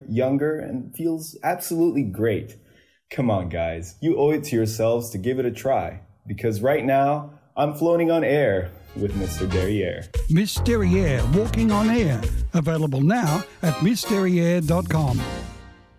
younger, and feels absolutely great. Come on, guys. You owe it to yourselves to give it a try. Because right now, I'm floating on air with Mr. Derriere. Miss Derriere, Walking on Air. Available now at MissDerriere.com.